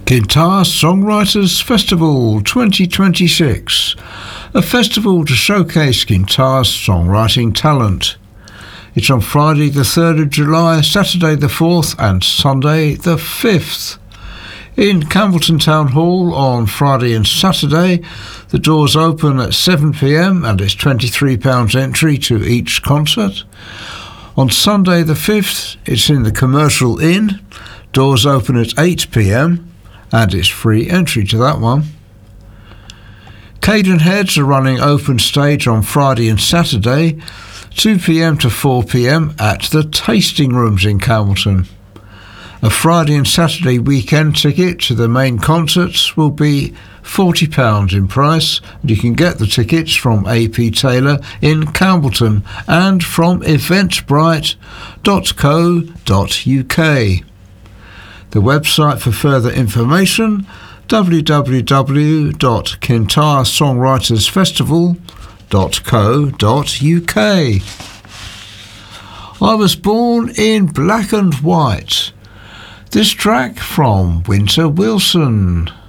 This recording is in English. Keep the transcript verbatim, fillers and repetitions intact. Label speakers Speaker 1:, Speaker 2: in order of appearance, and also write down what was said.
Speaker 1: Kintyre Songwriters Festival twenty twenty-six, a festival to showcase Kintyre's songwriting talent. It's on Friday the third of July, Saturday the fourth and Sunday the fifth. In Campbellton Town Hall on Friday and Saturday, the doors open at seven p m and it's twenty-three pounds entry to each concert. On Sunday the fifth, it's in the Commercial Inn, doors open at eight p m and it's free entry to that one. Cadenheads are running open stage on Friday and Saturday, two p m to four p m at the Tasting Rooms in Campbellton. A Friday and Saturday weekend ticket to the main concerts will be forty pounds in price, and you can get the tickets from A P Taylor in Campbellton and from eventbrite dot co dot u k. The website for further information, w w w dot kintyre songwriters festival dot co dot u k. I was born in black and white. This track from Winter Wilson.